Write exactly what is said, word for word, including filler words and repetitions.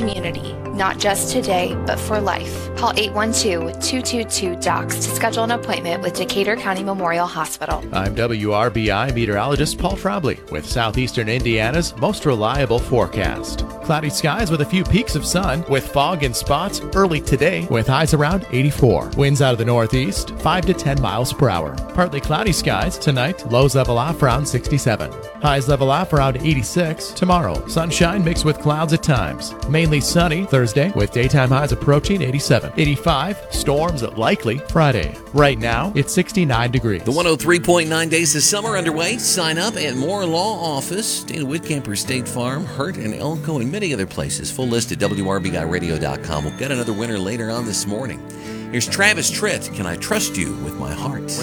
community, not just today, but for life. Call eight one two, two two two, D O C S to schedule an appointment with Decatur County Memorial Hospital. I'm W R B I meteorologist Paul Trombley with Southeastern Indiana's most reliable forecast. Cloudy skies with a few peaks of sun, with fog in spots early today, with highs around eighty-four. Winds out of the northeast, five to ten miles per hour. Partly cloudy skies tonight, lows level off around sixty-seven. Highs level off around eighty-six. Tomorrow, sunshine mixed with clouds at times. Mainly sunny Thursday, with daytime highs approaching eighty-seven. eighty-five, storms likely Friday. Right now, it's sixty-nine degrees. The one oh three point nine Days of Summer underway. Sign up at Moore Law Office, Dana Whitcamper State Farm, Hurt and Elko, and many other places. Full list at W R B I radio dot com. We'll get another winner later on this morning. Here's Travis Tritt, Can I Trust You with My Heart?